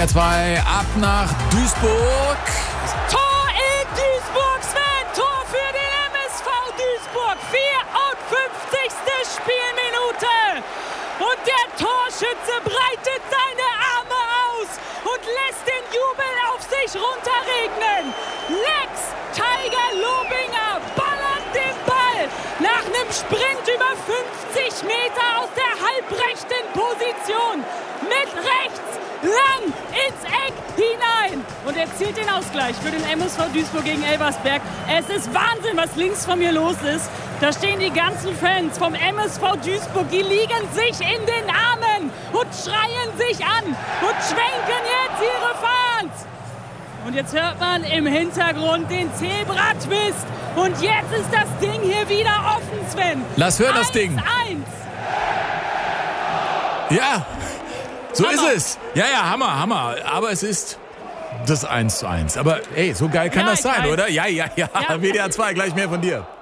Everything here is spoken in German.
WDR 2 ab nach Duisburg. Tor in Duisburg, Sven! Tor für den MSV Duisburg. 54. Spielminute. Und der Torschütze breitet seine Arme aus und lässt den Jubel auf sich runterregnen. Lex Tiger Lobinger ballert den Ball nach einem Sprint über 50 Meter aus der halbrechten Position mit rechts lang ins Eck hinein. Und er zielt den Ausgleich für den MSV Duisburg gegen Elversberg. Es ist Wahnsinn, was links von mir los ist. Da stehen die ganzen Fans vom MSV Duisburg, die liegen sich in den Armen und schreien sich an und schwenken jetzt ihre Fahns. Und jetzt hört man im Hintergrund den Zebra-Twist. Und jetzt ist das Ding hier wieder offen, Sven. Lass hören, das Ding. 1-1. Ja, so Hammer. ist es. Ja, Hammer. Aber es ist das 1:1. Aber hey, so geil kann Ja, das ich sein, weiß. oder? Ja. Ja. WDR 2, gleich mehr von dir.